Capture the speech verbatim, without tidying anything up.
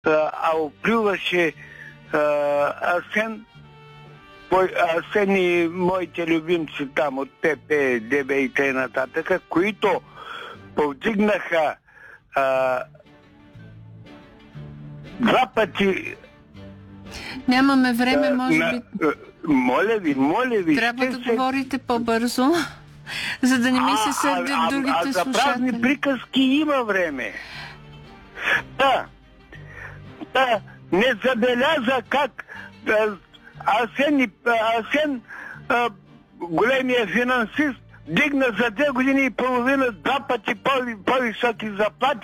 а оплюваше Арсен, Арсен и моите любимци там от ПП, ДБ и т.н., които повдигнаха а, два пъти. Нямаме време, а, може на, би... Моля ви, моля ви. Трябва да се... говорите по-бързо, за да не ми се сърдят а, другите а, а, слушатели. за празни приказки има време. Да. Да. Не забеляза как а, Арсен, Арсен а, големия финансист, дигна за две години и половина два пъти по-високи заплати